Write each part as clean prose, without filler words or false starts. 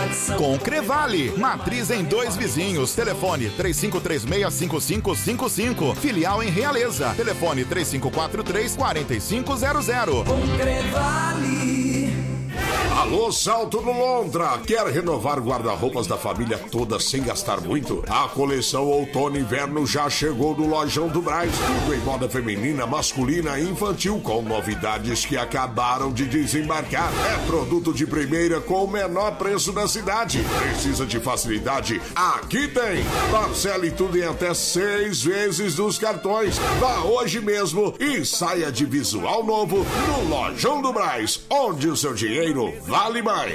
Com Crevale, matriz em 2 vizinhos. Telefone 3536-5555. Filial em Realeza. Telefone 3543-4500. Com Crevale. Alô, Salto no Londra! Quer renovar guarda-roupas da família toda sem gastar muito? A coleção Outono e Inverno já chegou no Lojão do Brás. Tudo em moda feminina, masculina e infantil, com novidades que acabaram de desembarcar. É produto de primeira com o menor preço da cidade. Precisa de facilidade? Aqui tem! Parcele tudo em até 6 vezes nos cartões. Vá hoje mesmo e saia de visual novo no Lojão do Brás, onde o seu dinheiro vale mais.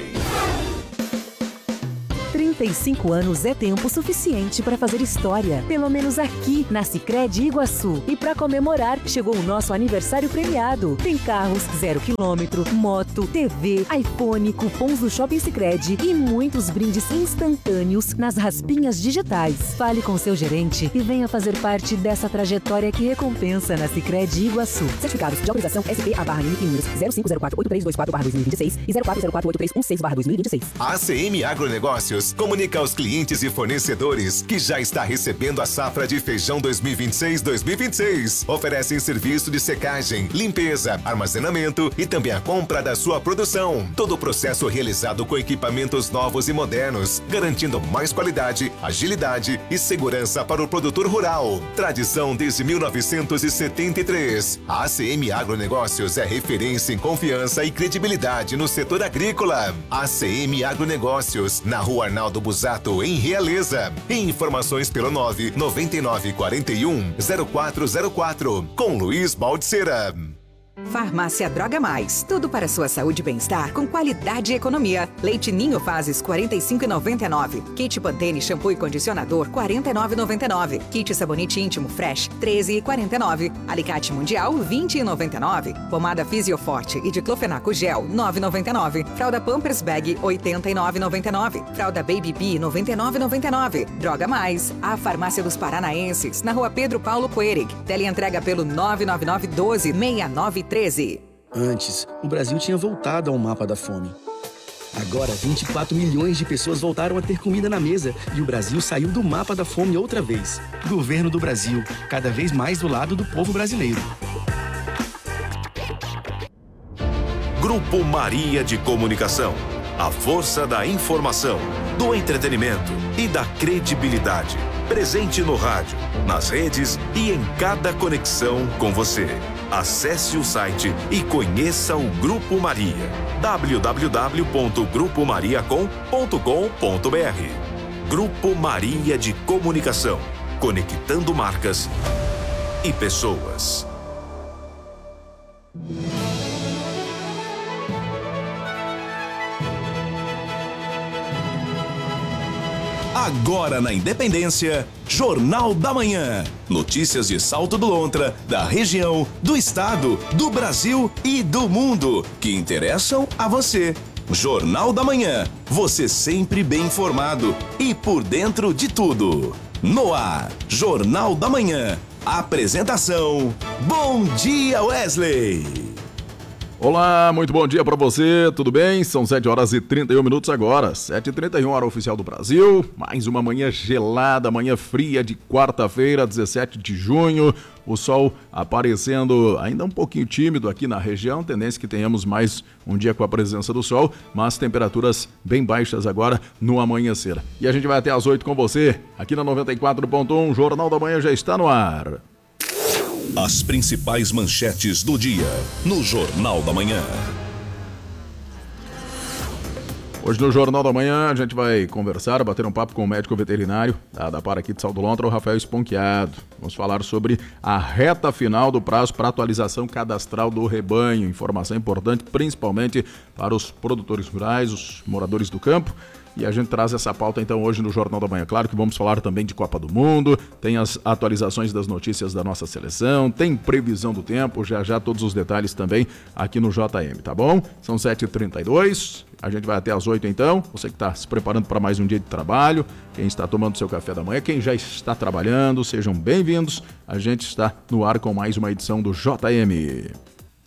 35 anos é tempo suficiente para fazer história, pelo menos aqui na Sicredi Iguaçu. E para comemorar, chegou o nosso aniversário premiado. Tem carros 0 km, moto, TV, iPhone, cupons do Shopping Sicredi e muitos brindes instantâneos nas raspinhas digitais. Fale com seu gerente e venha fazer parte dessa trajetória que recompensa na Sicredi Iguaçu. Certificados de autorização SP/NIC números 05048324/2026 e 04048316/2026. ACM Agronegócios comunica aos clientes e fornecedores que já está recebendo a safra de feijão 2026-2026. Oferecem serviço de secagem, limpeza, armazenamento e também a compra da sua produção. Todo o processo realizado com equipamentos novos e modernos, garantindo mais qualidade, agilidade e segurança para o produtor rural. Tradição desde 1973. A ACM Agronegócios é referência em confiança e credibilidade no setor agrícola. ACM Agronegócios, na Rua Arnaldo Busato, em Realeza. Informações pelo 99941-0404, com Luiz Baldiceira. Farmácia Droga Mais, tudo para sua saúde e bem-estar com qualidade e economia. Leite Ninho Fases 45,99. Kit Pantene shampoo e condicionador 49,99. Kit sabonete íntimo Fresh 13,49. Alicate Mundial 20,99. Pomada Fisioforte e diclofenaco gel 9,99. Fralda Pampers Bag 89,99. Fralda Baby Bee 99,99. Droga Mais, a farmácia dos paranaenses, na Rua Pedro Paulo Coerig. Teleentrega pelo 999-12-6913. Antes, o Brasil tinha voltado ao mapa da fome. Agora, 24 milhões de pessoas voltaram a ter comida na mesa e o Brasil saiu do mapa da fome outra vez. Governo do Brasil, cada vez mais do lado do povo brasileiro. Grupo Maria de Comunicação. A força da informação, do entretenimento e da credibilidade. Presente no rádio, nas redes e em cada conexão com você. Acesse o site e conheça o Grupo Maria. www.grupomariacom.com.br. Grupo Maria de Comunicação. Conectando marcas e pessoas. Agora na Independência, Jornal da Manhã. Notícias de Salto do Lontra, da região, do estado, do Brasil e do mundo, que interessam a você. Jornal da Manhã, você sempre bem informado e por dentro de tudo. No ar, Jornal da Manhã. Apresentação, Bom Dia Wesley. Olá, muito bom dia para você, tudo bem? São 7 horas e 31 minutos agora, 7h31, hora oficial do Brasil. Mais uma manhã gelada, manhã fria de quarta-feira, 17 de junho. O sol aparecendo ainda um pouquinho tímido aqui na região, tendência que tenhamos mais um dia com a presença do sol, mas temperaturas bem baixas agora no amanhecer. E a gente vai até às 8 com você, aqui na 94.1, Jornal da Manhã já está no ar. As principais manchetes do dia, no Jornal da Manhã. Hoje no Jornal da Manhã a gente vai conversar, bater um papo com o médico veterinário da Par aqui de Salto do Lontra, o Rafael Esponquiado. Vamos falar sobre a reta final do prazo para atualização cadastral do rebanho. Informação importante principalmente para os produtores rurais, os moradores do campo. E a gente traz essa pauta então hoje no Jornal da Manhã. Claro que vamos falar também de Copa do Mundo, tem as atualizações das notícias da nossa seleção, tem previsão do tempo, já todos os detalhes também aqui no JM, tá bom? São 7h32, a gente vai até às 8 então. Você que está se preparando para mais um dia de trabalho, quem está tomando seu café da manhã, quem já está trabalhando, sejam bem-vindos. A gente está no ar com mais uma edição do JM.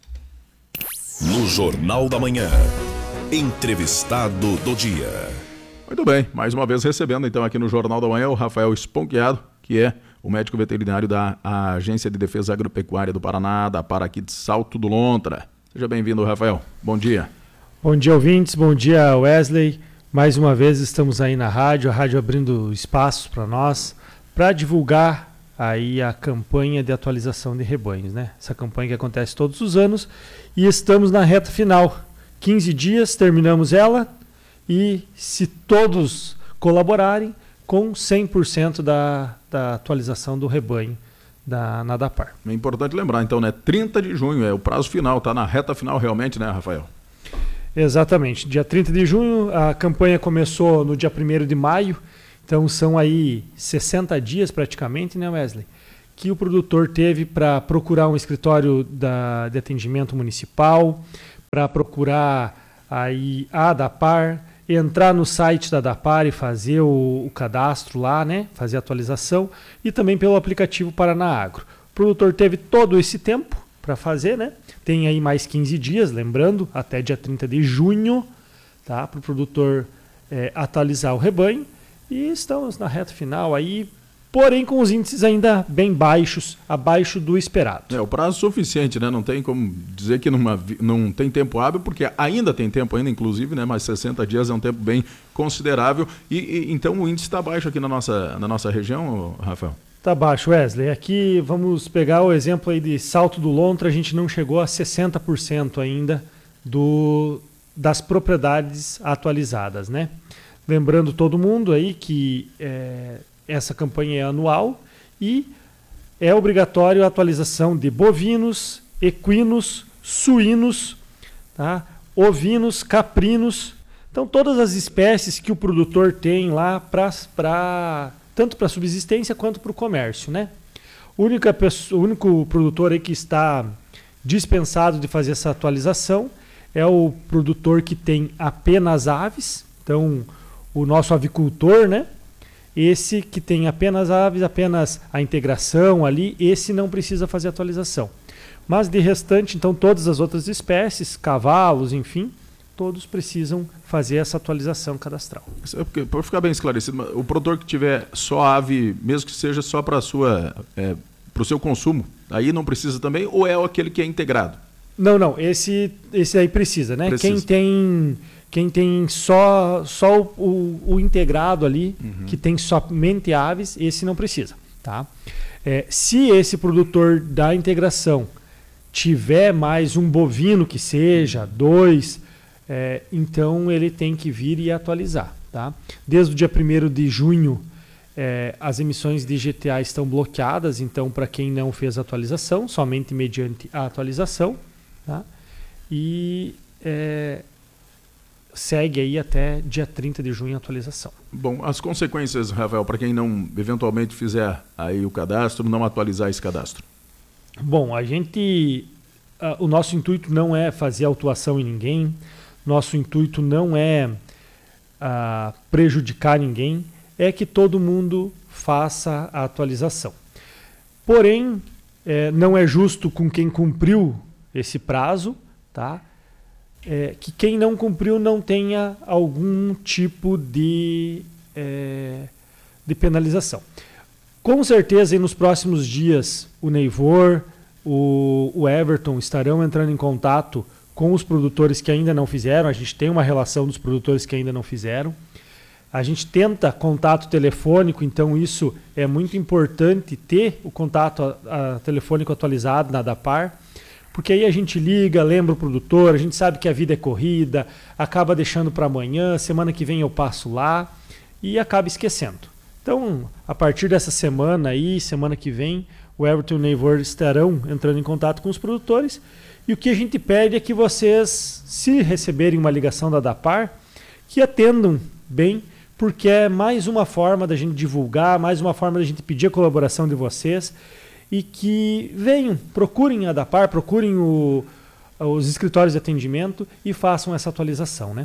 No Jornal da Manhã, entrevistado do dia. Muito bem, mais uma vez recebendo então aqui no Jornal da Manhã o Rafael Sponchiado, que é o médico veterinário da Agência de Defesa Agropecuária do Paraná, da ADAPAR aqui de Salto do Lontra. Seja bem-vindo, Rafael. Bom dia. Bom dia, ouvintes. Bom dia, Wesley. Mais uma vez estamos aí na rádio, a rádio abrindo espaços para nós, para divulgar aí a campanha de atualização de rebanhos, né? Essa campanha que acontece todos os anos e estamos na reta final. 15 dias, terminamos ela e se todos colaborarem com 100% da atualização do rebanho na ADAPAR. É importante lembrar então, né? 30 de junho é o prazo final, está na reta final realmente, né, Rafael? Exatamente, dia 30 de junho, a campanha começou no dia 1º de maio, então são aí 60 dias praticamente, né, Wesley? Que o produtor teve para procurar um escritório de atendimento municipal, para procurar aí a ADAPAR, entrar no site da ADAPAR e fazer o cadastro lá, né? Fazer a atualização e também pelo aplicativo Paraná Agro. O produtor teve todo esse tempo para fazer, né? Tem aí mais 15 dias, lembrando, até dia 30 de junho, tá? Para o produtor atualizar o rebanho. E estamos na reta final aí, porém com os índices ainda bem baixos, abaixo do esperado. É o prazo suficiente, né? Não tem como dizer que não tem tempo hábil, porque ainda tem tempo ainda, inclusive, né? Mas 60 dias é um tempo bem considerável. E então o índice está baixo aqui na nossa região, Rafael? Está baixo, Wesley. Aqui vamos pegar o exemplo aí de Salto do Lontra, a gente não chegou a 60% ainda das propriedades atualizadas, né? Lembrando todo mundo aí que essa campanha é anual e é obrigatório a atualização de bovinos, equinos, suínos, tá? Ovinos, caprinos. Então todas as espécies que o produtor tem lá tanto para subsistência quanto para o comércio, né? O único produtor aí que está dispensado de fazer essa atualização é o produtor que tem apenas aves. Então o nosso avicultor, né? Esse que tem apenas aves, apenas a integração ali, esse não precisa fazer atualização. Mas de restante, então, todas as outras espécies, cavalos, enfim, todos precisam fazer essa atualização cadastral. Para ficar bem esclarecido, o produtor que tiver só ave, mesmo que seja só para o seu consumo, aí não precisa também, ou é aquele que é integrado? Não, esse aí precisa, né? Precisa. Quem tem só o integrado ali, que tem somente aves, esse não precisa, tá? Se esse produtor da integração tiver mais um bovino que seja, 2, então ele tem que vir e atualizar, tá? Desde o dia 1º de junho, as emissões de GTA estão bloqueadas, então para quem não fez a atualização, somente mediante a atualização, tá? E segue aí até dia 30 de junho a atualização. Bom, as consequências, Rafael, para quem não eventualmente fizer aí o cadastro, não atualizar esse cadastro? Bom, o nosso intuito não é fazer autuação em ninguém, nosso intuito não é prejudicar ninguém, é que todo mundo faça a atualização. Porém, não é justo com quem cumpriu esse prazo, tá? Que quem não cumpriu não tenha algum tipo de penalização. Com certeza, aí nos próximos dias, o Neivor, o Everton estarão entrando em contato com os produtores que ainda não fizeram. A gente tem uma relação dos produtores que ainda não fizeram. A gente tenta contato telefônico, então isso é muito importante ter o contato telefônico atualizado na ADAPAR, porque aí a gente liga, lembra o produtor, a gente sabe que a vida é corrida, acaba deixando para amanhã, semana que vem eu passo lá e acaba esquecendo. Então, a partir dessa semana aí, semana que vem, o Everton e o Neivor estarão entrando em contato com os produtores e o que a gente pede é que vocês, se receberem uma ligação da ADAPAR, que atendam bem, porque é mais uma forma da gente divulgar, mais uma forma da gente pedir a colaboração de vocês e que venham, procurem a ADAPAR, procurem os escritórios de atendimento e façam essa atualização, né?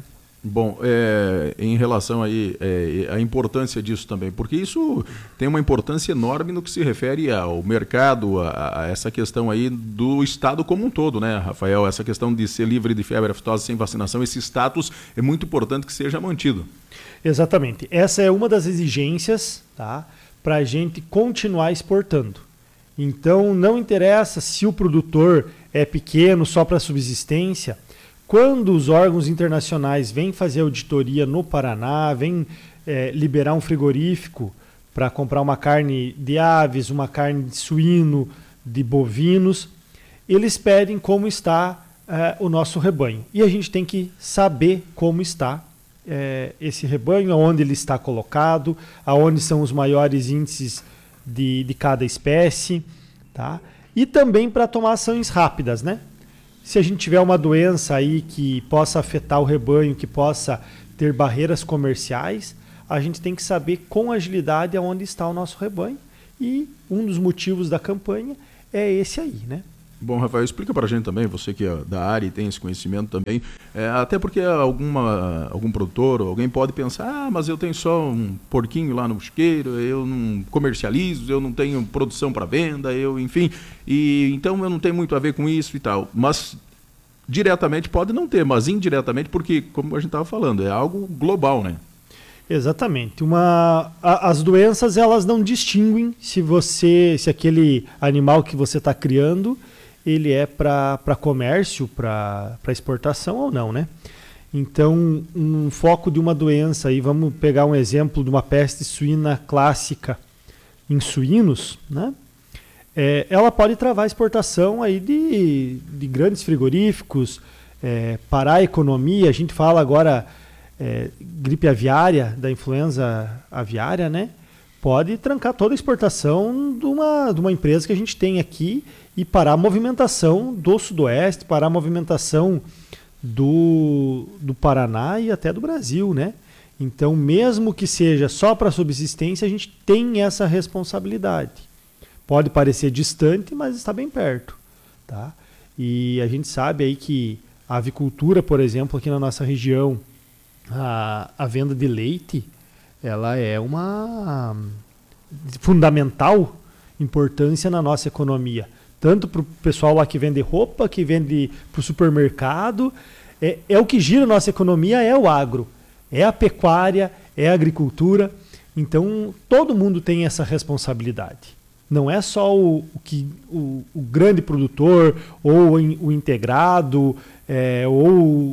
Bom, em relação aí à importância disso também, porque isso tem uma importância enorme no que se refere ao mercado, a essa questão aí do Estado como um todo, né, Rafael? Essa questão de ser livre de febre aftosa sem vacinação, esse status é muito importante que seja mantido. Exatamente. Essa é uma das exigências, tá, para a gente continuar exportando. Então, não interessa se o produtor é pequeno, só para subsistência. Quando os órgãos internacionais vêm fazer auditoria no Paraná, vêm liberar um frigorífico para comprar uma carne de aves, uma carne de suíno, de bovinos, eles pedem como está o nosso rebanho. E a gente tem que saber como está esse rebanho, aonde ele está colocado, aonde são os maiores índices de cada espécie, tá? E também para tomar ações rápidas, né? Se a gente tiver uma doença aí que possa afetar o rebanho, que possa ter barreiras comerciais, a gente tem que saber com agilidade aonde está o nosso rebanho. E um dos motivos da campanha é esse aí, né? Bom, Rafael, explica para a gente também, você que é da área e tem esse conhecimento também, até porque algum produtor, alguém pode pensar, mas eu tenho só um porquinho lá no chiqueiro, eu não comercializo, eu não tenho produção para venda, enfim, e então eu não tenho muito a ver com isso e tal. Mas diretamente pode não ter, mas indiretamente, porque, como a gente estava falando, é algo global, né? Exatamente. As doenças, elas não distinguem se aquele animal que você está criando ele é para comércio, para exportação ou não, né? Então, um foco de uma doença, aí vamos pegar um exemplo de uma peste suína clássica em suínos, né? Ela pode travar a exportação aí de grandes frigoríficos, parar a economia. A gente fala agora gripe aviária, da influenza aviária, né? Pode trancar toda a exportação de uma empresa que a gente tem aqui e parar a movimentação do Sudoeste, parar a movimentação do Paraná e até do Brasil, né? Então, mesmo que seja só para subsistência, a gente tem essa responsabilidade. Pode parecer distante, mas está bem perto, tá? E a gente sabe aí que a avicultura, por exemplo, aqui na nossa região, a venda de leite, ela é uma fundamental importância na nossa economia. Tanto para o pessoal lá que vende roupa, que vende para o supermercado. É o que gira a nossa economia, é o agro. É a pecuária, é a agricultura. Então, todo mundo tem essa responsabilidade. Não é só o grande produtor, ou o integrado, ou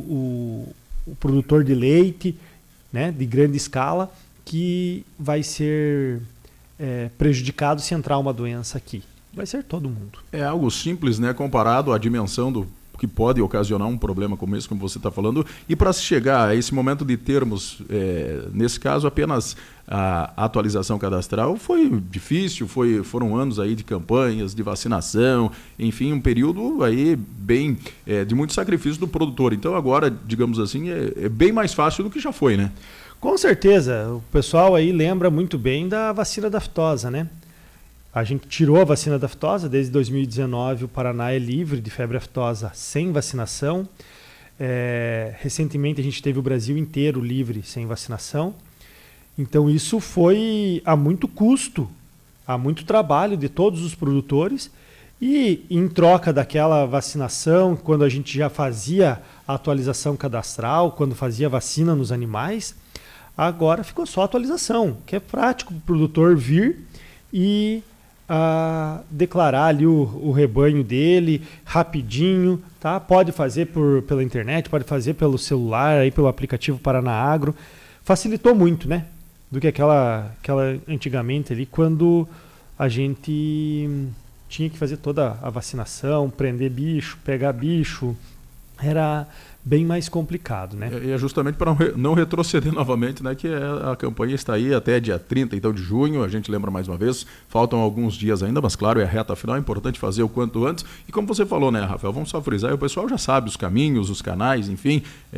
o produtor de leite, né, de grande escala, que vai ser prejudicado se entrar uma doença aqui. Vai ser todo mundo. É algo simples, né, comparado à dimensão do que pode ocasionar um problema como esse, como você está falando. E para se chegar a esse momento de termos, nesse caso, apenas a atualização cadastral, foi difícil, foram anos aí de campanhas, de vacinação, enfim, um período aí bem de muito sacrifício do produtor. Então agora, digamos assim, é bem mais fácil do que já foi, né? Com certeza. O pessoal aí lembra muito bem da vacina da aftosa, né? A gente tirou a vacina da aftosa, desde 2019 o Paraná é livre de febre aftosa sem vacinação. Recentemente a gente teve o Brasil inteiro livre sem vacinação. Então isso foi a muito custo, a muito trabalho de todos os produtores. E em troca daquela vacinação, quando a gente já fazia a atualização cadastral, quando fazia vacina nos animais, agora ficou só a atualização, que é prático para o produtor vir e declarar ali o rebanho dele rapidinho, tá? Pode fazer pela internet, pode fazer pelo celular, aí pelo aplicativo Paraná Agro. Facilitou muito, né? Do que aquela antigamente ali, quando a gente tinha que fazer toda a vacinação, prender bicho, pegar bicho, era bem mais complicado, né? E é justamente para não retroceder novamente, né, que a campanha está aí até dia 30 então, de junho, a gente lembra mais uma vez, faltam alguns dias ainda, mas claro, é a reta final, é importante fazer o quanto antes. E como você falou, né, Rafael, vamos só frisar, o pessoal já sabe os caminhos, os canais, enfim,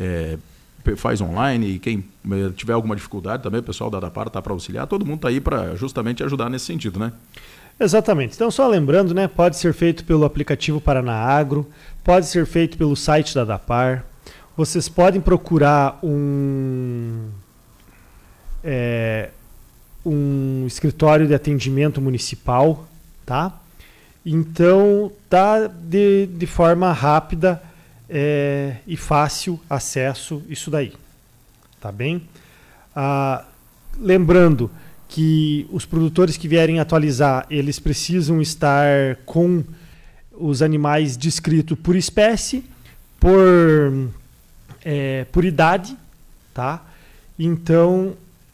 faz online, e quem tiver alguma dificuldade também, o pessoal da Adapar está para auxiliar, todo mundo está aí para justamente ajudar nesse sentido, né? Exatamente. Então, só lembrando, né, pode ser feito pelo aplicativo Paraná Agro, pode ser feito pelo site da Adapar. vocês podem procurar um escritório de atendimento municipal, tá? Então, tá de forma rápida e fácil acesso isso daí, tá bem? Lembrando que os produtores que vierem atualizar, eles precisam estar com os animais descritos por espécie, por idade, tá? Então,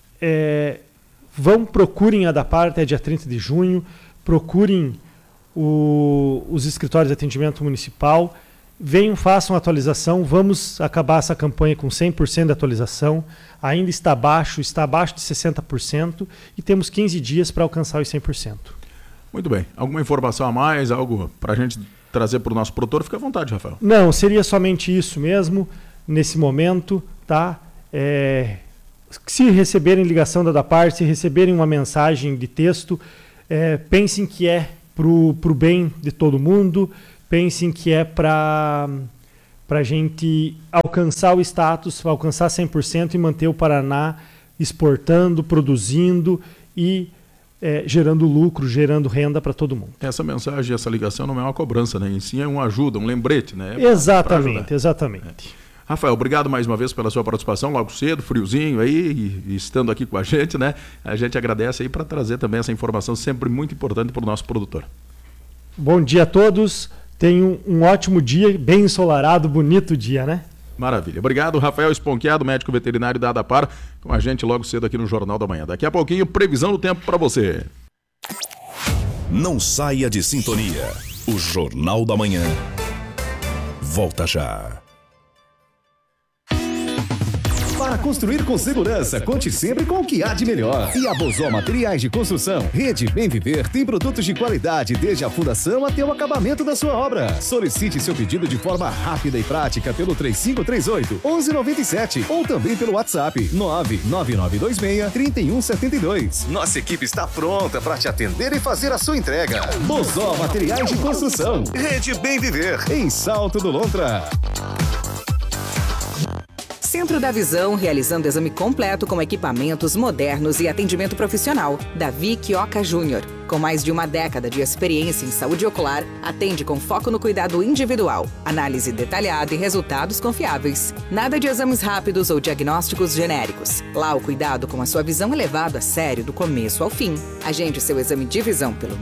procurem a DAPAR até dia 30 de junho, procurem os escritórios de atendimento municipal, venham, façam a atualização, vamos acabar essa campanha com 100% de atualização, ainda está abaixo de 60% e temos 15 dias para alcançar os 100%. Muito bem. Alguma informação a mais, algo para a gente trazer para o nosso produtor? Fica à vontade, Rafael. Não, seria somente isso mesmo, nesse momento, tá? Se receberem ligação da DAPAR, se receberem uma mensagem de texto, pensem que é pro bem de todo mundo, pensem que é para a gente alcançar o status, alcançar 100% e manter o Paraná exportando, produzindo e gerando lucro, gerando renda para todo mundo. Essa mensagem, essa ligação não é uma cobrança, né? Em si é uma ajuda, um lembrete, né? Exatamente, exatamente. Rafael, obrigado mais uma vez pela sua participação logo cedo, friozinho aí, e estando aqui com a gente, né? A gente agradece aí para trazer também essa informação sempre muito importante para o nosso produtor. Bom dia a todos, tenham um ótimo dia, bem ensolarado, bonito dia, né? Maravilha. Obrigado, Rafael Esponquiado, médico veterinário da ADAPAR, com a gente logo cedo aqui no Jornal da Manhã. Daqui a pouquinho, previsão do tempo para você. Não saia de sintonia. O Jornal da Manhã volta já. Para construir com segurança, conte sempre com o que há de melhor. E a Bozó Materiais de Construção, Rede Bem Viver, tem produtos de qualidade desde a fundação até o acabamento da sua obra. Solicite seu pedido de forma rápida e prática pelo 3538-1197 ou também pelo WhatsApp 99926-3172. Nossa equipe está pronta para te atender e fazer a sua entrega. Bozó Materiais de Construção, Rede Bem Viver, em Salto do Lontra. Centro da Visão, realizando exame completo com equipamentos modernos e atendimento profissional. Davi Quioca Júnior. Com mais de uma década de experiência em saúde ocular, atende com foco no cuidado individual, análise detalhada e resultados confiáveis. Nada de exames rápidos ou diagnósticos genéricos. Lá, o cuidado com a sua visão é levado a sério do começo ao fim. Agende seu exame de visão pelo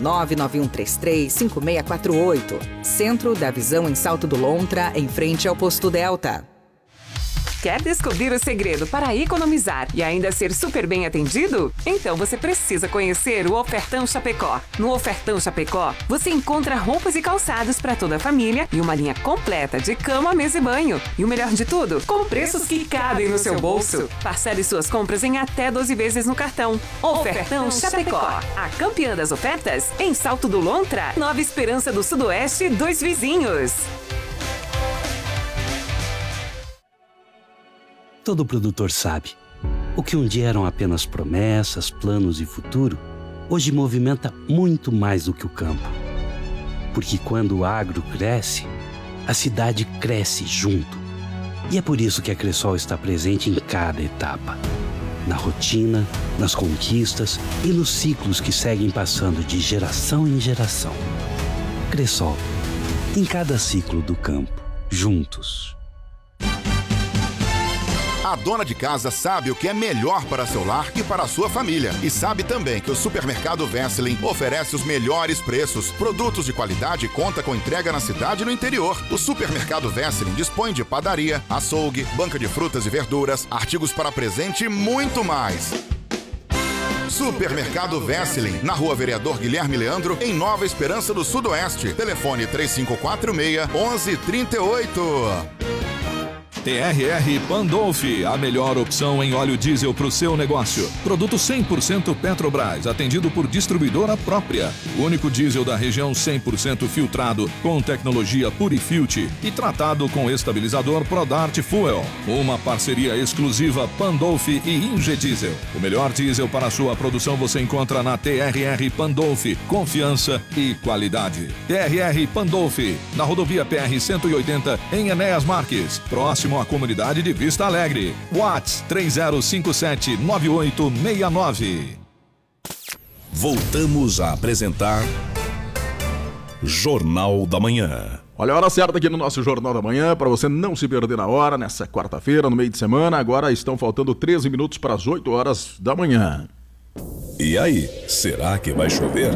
991335648. Centro da Visão em Salto do Lontra, em frente ao Posto Delta. Quer descobrir o segredo para economizar e ainda ser super bem atendido? Então você precisa conhecer o Ofertão Chapecó. No Ofertão Chapecó, você encontra roupas e calçados para toda a família e uma linha completa de cama, mesa e banho. E o melhor de tudo, com preços que cabem no seu bolso. Parcele suas compras em até 12 vezes no cartão. Ofertão Chapecó. A campeã das ofertas em Salto do Lontra, Nova Esperança do Sudoeste, 2 Vizinhos. Todo produtor sabe. O que um dia eram apenas promessas, planos e futuro, hoje movimenta muito mais do que o campo. Porque quando o agro cresce, a cidade cresce junto. E é por isso que a Cressol está presente em cada etapa. Na rotina, nas conquistas e nos ciclos que seguem passando de geração em geração. Cressol, em cada ciclo do campo, juntos. A dona de casa sabe o que é melhor para seu lar e para a sua família. E sabe também que o Supermercado Wesseling oferece os melhores preços, produtos de qualidade e conta com entrega na cidade e no interior. O Supermercado Wesseling dispõe de padaria, açougue, banca de frutas e verduras, artigos para presente e muito mais. Supermercado Wesseling, na Rua Vereador Guilherme Leandro, em Nova Esperança do Sudoeste. Telefone 3546-1138. TRR Pandolfi, a melhor opção em óleo diesel para o seu negócio. Produto 100% Petrobras, atendido por distribuidora própria. O único diesel da região 100% filtrado, com tecnologia Purifilt e tratado com estabilizador Prodart Fuel. Uma parceria exclusiva Pandolfi e Ingediesel. O melhor diesel para a sua produção você encontra na TRR Pandolfi. Confiança e qualidade. TRR Pandolfi, na rodovia PR 180, em Enéas Marques, próximo próximo à comunidade de Vista Alegre. WhatsApp 3057-9869. Voltamos a apresentar Jornal da Manhã. Olha a hora certa aqui no nosso Jornal da Manhã, para você não se perder na hora, nessa quarta-feira, no meio de semana. Agora estão faltando 13 minutos para as 8 horas da manhã. E aí, será que vai chover?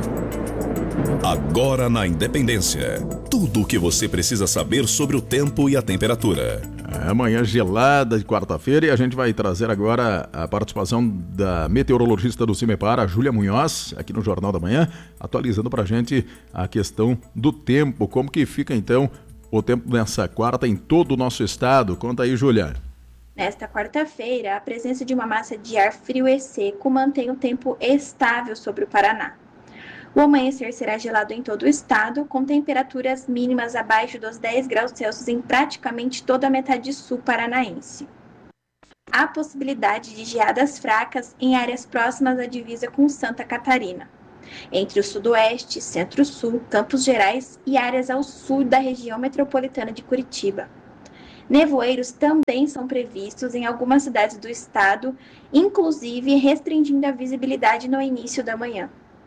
Agora na Independência, tudo o que você precisa saber sobre o tempo e a temperatura. É manhã gelada de quarta-feira e a gente vai trazer agora a participação da meteorologista do CIMEPAR, a Júlia Munhoz, aqui no Jornal da Manhã, atualizando pra gente a questão do tempo. Como que fica então o tempo nessa quarta em todo o nosso estado? Conta aí, Júlia. Nesta quarta-feira, a presença de uma massa de ar frio e seco mantém o tempo estável sobre o Paraná. O amanhecer será gelado em todo o estado, com temperaturas mínimas abaixo dos 10 graus Celsius em praticamente toda a metade sul paranaense. Há possibilidade de geadas fracas em áreas próximas à divisa com Santa Catarina, entre o sudoeste, centro-sul, Campos Gerais e áreas ao sul da região metropolitana de Curitiba. Nevoeiros também são previstos em algumas cidades do estado, inclusive restringindo a visibilidade no início da manhã.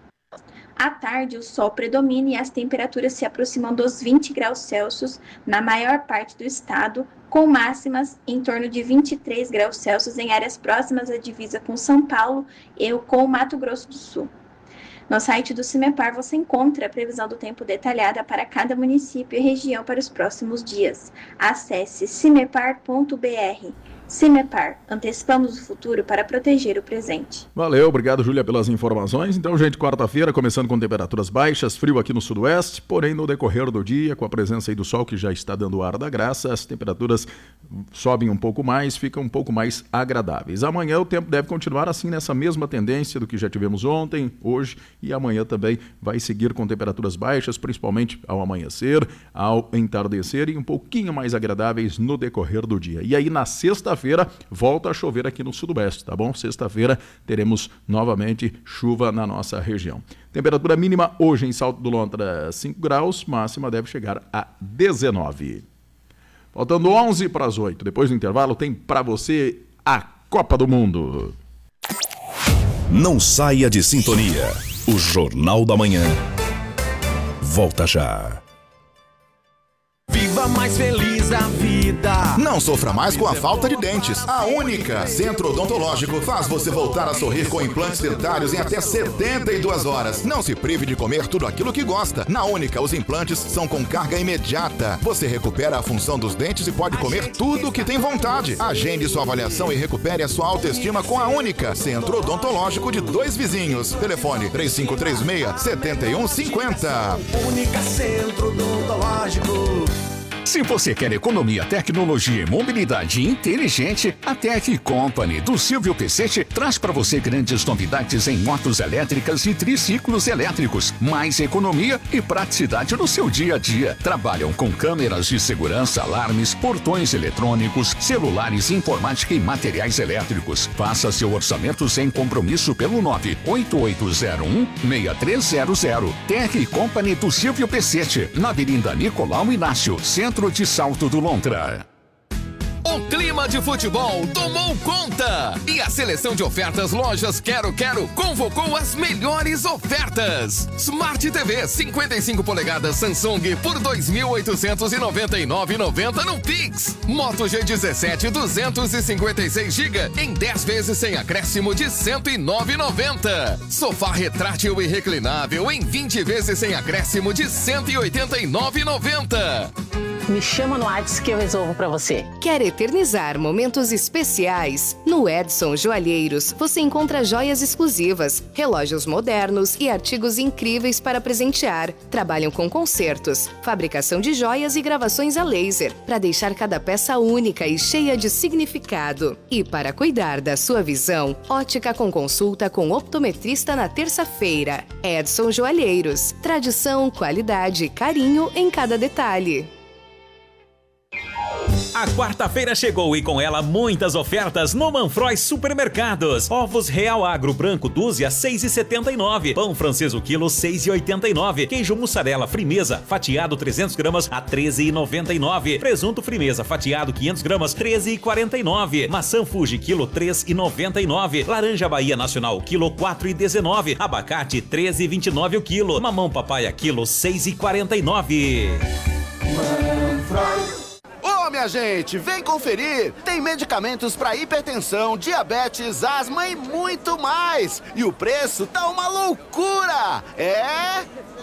À tarde, o sol predomina e as temperaturas se aproximam dos 20 graus Celsius na maior parte do estado, com máximas em torno de 23 graus Celsius em áreas próximas à divisa com São Paulo e com o Mato Grosso do Sul. No site do CIMEPAR você encontra a previsão do tempo detalhada para cada município e região para os próximos dias. Acesse cimepar.br. CIMEPAR, antecipamos o futuro para proteger o presente. Valeu, obrigado, Júlia, pelas informações. Então, gente, quarta-feira, começando com temperaturas baixas, frio aqui no sudoeste, porém no decorrer do dia, com a presença aí do sol que já está dando o ar da graça, as temperaturas sobem um pouco mais, ficam um pouco mais agradáveis. Amanhã o tempo deve continuar assim nessa mesma tendência do que já tivemos ontem, hoje e amanhã também vai seguir com temperaturas baixas, principalmente ao amanhecer, ao entardecer e um pouquinho mais agradáveis no decorrer do dia. E aí na sexta-feira volta a chover aqui no sudoeste, tá bom? Sexta-feira teremos novamente chuva na nossa região. Temperatura mínima hoje em Salto do Lontra 5 graus, máxima deve chegar a 19. Faltando 11 para as 8. Depois do intervalo tem para você a Copa do Mundo. Não saia de sintonia. O Jornal da Manhã volta já. Viva mais feliz a vida. Não sofra mais com a falta de dentes. A Única Centro Odontológico faz você voltar a sorrir com implantes dentários em até 72 horas. Não se prive de comer tudo aquilo que gosta. Na Única, os implantes são com carga imediata. Você recupera a função dos dentes e pode comer tudo o que tem vontade. Agende sua avaliação e recupere a sua autoestima com a Única Centro Odontológico de Dois Vizinhos. Telefone 3536-7150. Única Centro Odontológico. Se você quer economia, tecnologia e mobilidade inteligente, a Tech Company do Silvio Pecete traz para você grandes novidades em motos elétricas e triciclos elétricos. Mais economia e praticidade no seu dia a dia. Trabalham com câmeras de segurança, alarmes, portões eletrônicos, celulares, informática e materiais elétricos. Faça seu orçamento sem compromisso pelo 98801-6300. Tech Company do Silvio Pecete, na Avenida Nicolau Inácio, Centro de Salto do Lontra. O clima de futebol tomou conta e a seleção de ofertas Lojas Quero Quero convocou as melhores ofertas. Smart TV 55 polegadas Samsung por R$ 2.899,90 no Pix. Moto G17 256 GB em 10 vezes sem acréscimo de R$ 109,90. Sofá retrátil e reclinável em 20 vezes sem acréscimo de R$ 189,90. Me chama no WhatsApp que eu resolvo pra você. Quer eternizar momentos especiais? No Edson Joalheiros você encontra joias exclusivas, relógios modernos e artigos incríveis para presentear. Trabalham com concertos, fabricação de joias e gravações a laser, para deixar cada peça única e cheia de significado. E para cuidar da sua visão, ótica com consulta com optometrista na terça-feira. Edson Joalheiros. Tradição, qualidade e carinho em cada detalhe. A quarta-feira chegou e com ela muitas ofertas no Manfroy Supermercados. Ovos Real Agro branco dúzia 6,79. Pão francês o quilo 6,89. Queijo mussarela Frimeza fatiado 300 gramas a 13,99. Presunto Frimeza fatiado 500 gramas 13,49. Maçã Fuji quilo 3,99. Laranja Bahia Nacional quilo 4,19. Abacate 13,29 o quilo. Mamão papaya quilo 6,49. Ô, minha gente, vem conferir! Tem medicamentos para hipertensão, diabetes, asma e muito mais! E o preço tá uma loucura! É...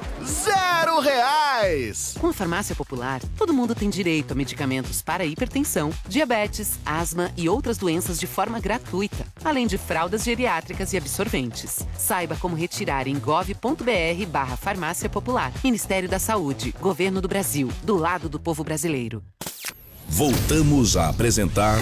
R$0! Com a Farmácia Popular, todo mundo tem direito a medicamentos para hipertensão, diabetes, asma e outras doenças de forma gratuita, além de fraldas geriátricas e absorventes. Saiba como retirar em gov.br/Farmácia Popular. Ministério da Saúde, Governo do Brasil, do lado do povo brasileiro. Voltamos a apresentar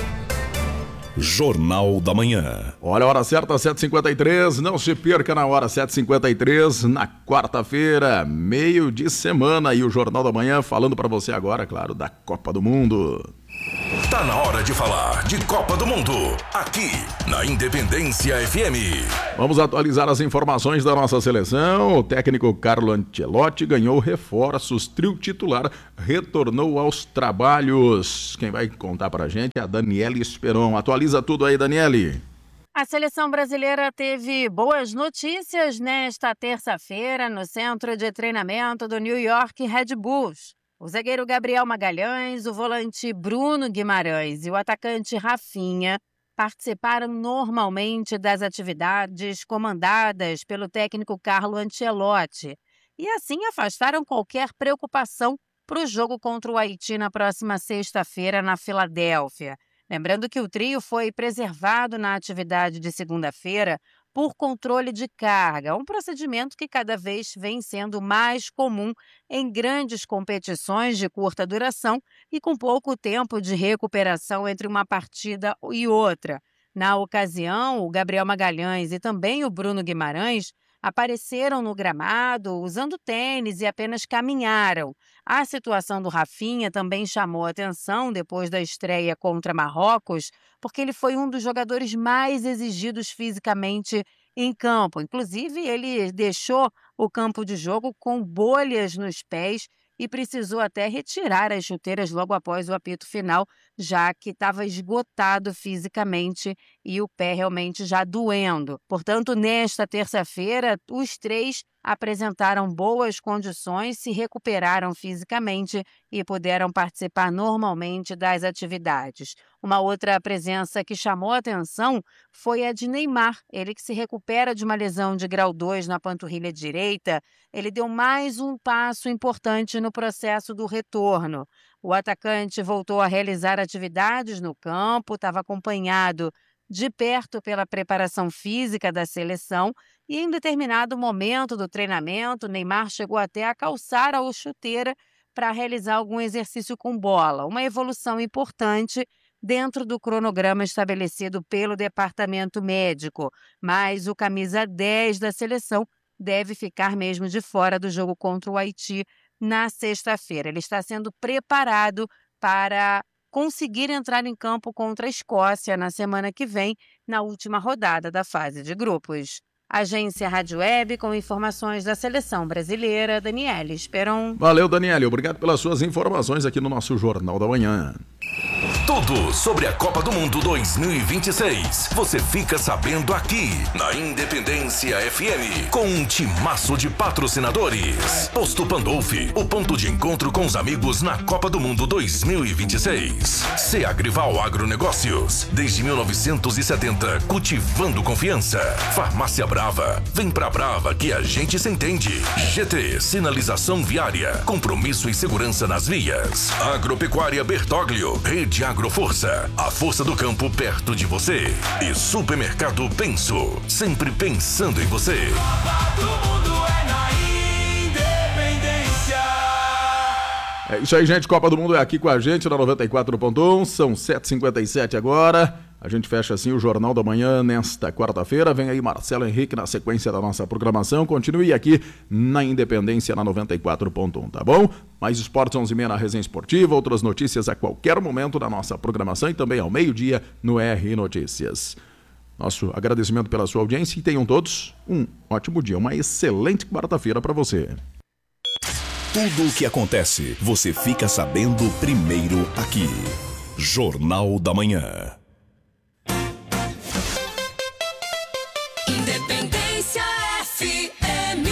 Jornal da Manhã. Olha a hora certa, 7h53. Não se perca na hora 7h53, na quarta-feira, meio de semana. E o Jornal da Manhã falando para você agora, claro, da Copa do Mundo. Tá na hora de falar de Copa do Mundo, aqui na Independência FM. Vamos atualizar as informações da nossa seleção. O técnico Carlo Ancelotti ganhou reforços, trio titular retornou aos trabalhos. Quem vai contar pra gente é a Daniele Esperon. Atualiza tudo aí, Daniele. A seleção brasileira teve boas notícias nesta terça-feira no centro de treinamento do New York Red Bulls. O zagueiro Gabriel Magalhães, o volante Bruno Guimarães e o atacante Rafinha participaram normalmente das atividades comandadas pelo técnico Carlo Ancelotti e assim afastaram qualquer preocupação para o jogo contra o Haiti na próxima sexta-feira na Filadélfia. Lembrando que o trio foi preservado na atividade de segunda-feira por controle de carga, um procedimento que cada vez vem sendo mais comum em grandes competições de curta duração e com pouco tempo de recuperação entre uma partida e outra. Na ocasião, o Gabriel Magalhães e também o Bruno Guimarães apareceram no gramado usando tênis e apenas caminharam. A situação do Rafinha também chamou a atenção depois da estreia contra Marrocos, porque ele foi um dos jogadores mais exigidos fisicamente em campo. Inclusive, ele deixou o campo de jogo com bolhas nos pés e precisou até retirar as chuteiras logo após o apito final, já que estava esgotado fisicamente e o pé realmente já doendo. Portanto, nesta terça-feira, os três apresentaram boas condições, se recuperaram fisicamente e puderam participar normalmente das atividades. Uma outra presença que chamou a atenção foi a de Neymar. Ele que se recupera de uma lesão de grau 2 na panturrilha direita, ele deu mais um passo importante no processo do retorno. O atacante voltou a realizar atividades no campo, estava acompanhado de perto pela preparação física da seleção e em determinado momento do treinamento, Neymar chegou até a calçar a chuteira para realizar algum exercício com bola, uma evolução importante dentro do cronograma estabelecido pelo departamento médico, mas o camisa 10 da seleção deve ficar mesmo de fora do jogo contra o Haiti na sexta-feira. Ele está sendo preparado para conseguir entrar em campo contra a Escócia na semana que vem, na última rodada da fase de grupos. Agência Rádio Web com informações da seleção brasileira, Daniele Esperon. Valeu, Daniele. Obrigado pelas suas informações aqui no nosso Jornal da Manhã. Tudo sobre a Copa do Mundo 2026. Você fica sabendo aqui na Independência FM com um timaço de patrocinadores. Posto Pandolfi, o ponto de encontro com os amigos na Copa do Mundo 2026. Seagrival Agronegócios, desde 1970, cultivando confiança. Farmácia Brava, vem pra Brava que a gente se entende. GT, sinalização viária, compromisso e segurança nas vias. Agropecuária Bertoglio, Rede Agroforça, a força do campo perto de você. E Supermercado Penso, sempre pensando em você. É isso aí, gente. Copa do Mundo é aqui com a gente na 94.1. São 7h57 agora. A gente fecha assim o Jornal da Manhã nesta quarta-feira. Vem aí Marcelo Henrique na sequência da nossa programação. Continue aqui na Independência na 94.1, tá bom? Mais esportes 11h30 na Resenha Esportiva, outras notícias a qualquer momento da nossa programação e também ao meio-dia no RI Notícias. Nosso agradecimento pela sua audiência e tenham todos um ótimo dia, uma excelente quarta-feira para você. Tudo o que acontece, você fica sabendo primeiro aqui. Jornal da Manhã. Independência FM.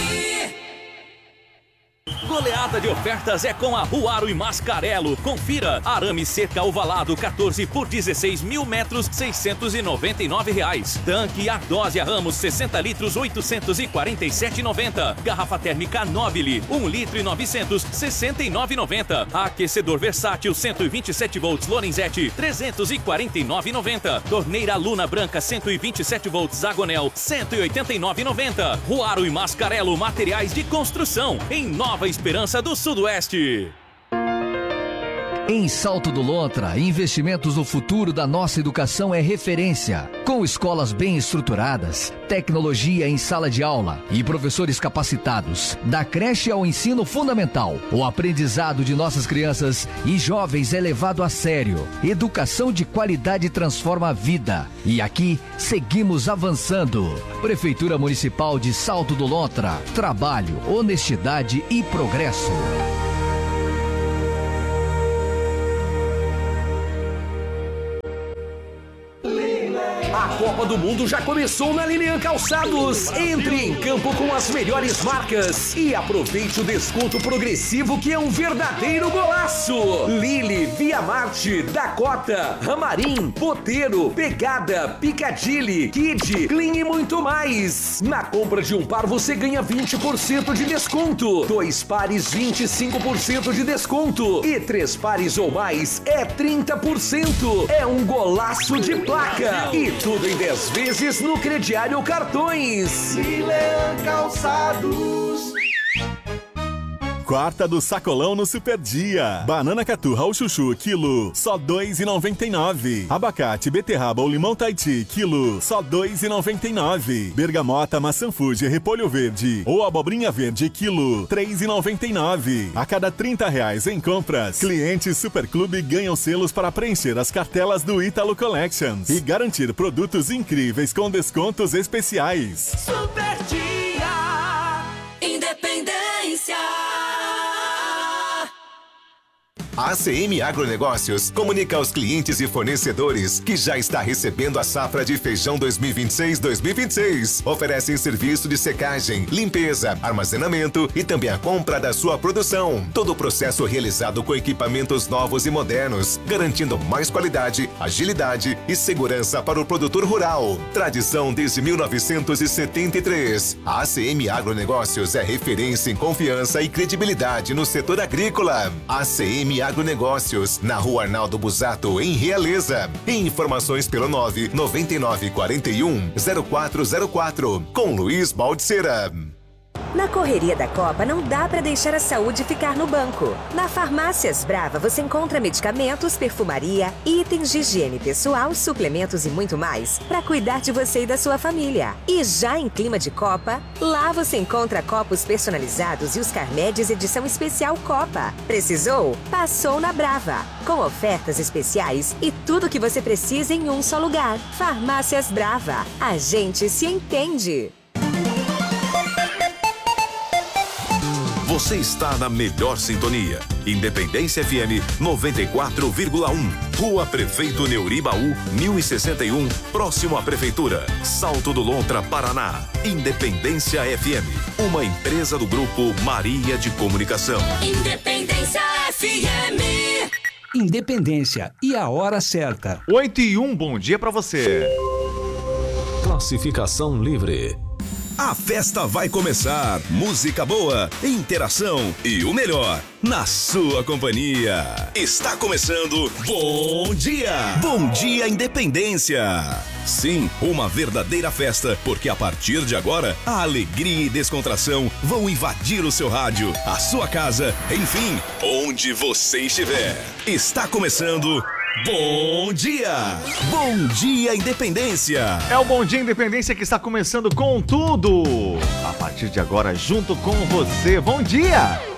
Goleada de ofertas é com a Ruaro e Mascarello. Confira. Arame seca ovalado 14 por 16 mil metros, R$699. Tanque Ardósia Ramos 60 litros, R$847,90. Garrafa térmica Nobile 1 litro e 900, R$69,90. Aquecedor versátil 127 volts Lorenzetti, R$349,90. Torneira Luna Branca 127 volts Zagonel, R$189,90. Ruaro e Mascarello, materiais de construção em Nova Esperança do Sudoeste. Em Salto do Lontra, investimentos no futuro da nossa educação é referência. Com escolas bem estruturadas, tecnologia em sala de aula e professores capacitados, da creche ao ensino fundamental, o aprendizado de nossas crianças e jovens é levado a sério. Educação de qualidade transforma a vida. E aqui, seguimos avançando. Prefeitura Municipal de Salto do Lontra. Trabalho, honestidade e progresso. A Copa do Mundo já começou na Lilian Calçados. Entre em campo com as melhores marcas e aproveite o desconto progressivo que é um verdadeiro golaço. Lili, Via Marte, Dakota, Ramarim, Boteiro, Pegada, Piccadilly, Kid, Clean e muito mais. Na compra de um par você ganha 20% de desconto. 2 pares 25% de desconto. E 3 pares ou mais é 30%. É um golaço de placa. E tudo em 10 vezes no crediário cartões. Lilian Calçados. Quarta do sacolão no Super Dia. Banana caturra ou chuchu, quilo, só R$2,99. Abacate, beterraba ou limão Tahiti, quilo, só R$2,99. Bergamota, maçã Fuji, repolho verde ou abobrinha verde, quilo, R$3,99. A cada R$30 em compras, clientes Super Clube ganham selos para preencher as cartelas do Ítalo Collections e garantir produtos incríveis com descontos especiais. Super Dia. Independência. A ACM Agronegócios comunica aos clientes e fornecedores que já está recebendo a safra de feijão 2026-2026. Oferecem serviço de secagem, limpeza, armazenamento e também a compra da sua produção. Todo o processo realizado com equipamentos novos e modernos, garantindo mais qualidade, agilidade e segurança para o produtor rural. Tradição desde 1973. A ACM Agronegócios é referência em confiança e credibilidade no setor agrícola. ACM Agronegócios, na Rua Arnaldo Busato, em Realeza. Informações pelo 99941-0404, com Luiz Baldiceira. Na correria da Copa, não dá para deixar a saúde ficar no banco. Na Farmácias Brava, você encontra medicamentos, perfumaria, itens de higiene pessoal, suplementos e muito mais para cuidar de você e da sua família. E já em clima de Copa, lá você encontra copos personalizados e os Carmedes edição especial Copa. Precisou? Passou na Brava. Com ofertas especiais e tudo que você precisa em um só lugar. Farmácias Brava. A gente se entende. Você está na melhor sintonia. Independência FM 94,1. Rua Prefeito Neuribaú, 1061, próximo à Prefeitura. Salto do Lontra, Paraná. Independência FM, uma empresa do Grupo Maria de Comunicação. Independência FM. Independência e a hora certa. 8h01, bom dia pra você. Classificação livre. A festa vai começar. Música boa, interação e o melhor, na sua companhia. Está começando Bom Dia! Bom Dia Independência! Sim, uma verdadeira festa, porque a partir de agora, a alegria e descontração vão invadir o seu rádio, a sua casa, enfim, onde você estiver. Está começando Bom dia! Bom dia, Independência! É o Bom Dia Independência que está começando com tudo. A partir de agora, junto com você. Bom dia!